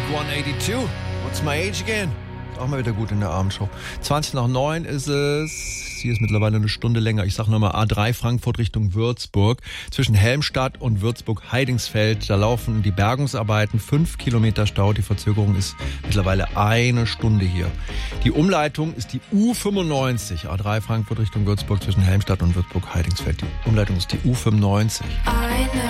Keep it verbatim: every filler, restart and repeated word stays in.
hundertzweiundachtzig. What's my age again? Auch mal wieder gut in der Abendshow. zwanzig nach neun ist es. Sie ist mittlerweile eine Stunde länger. Ich sage nochmal A drei Frankfurt Richtung Würzburg. Zwischen Helmstadt und Würzburg-Heidingsfeld. Da laufen die Bergungsarbeiten. Fünf Kilometer Stau. Die Verzögerung ist mittlerweile eine Stunde hier. Die Umleitung ist die U fünfundneunzig. A drei Frankfurt Richtung Würzburg zwischen Helmstadt und Würzburg-Heidingsfeld. Die Umleitung ist die U fünfundneunzig. Eine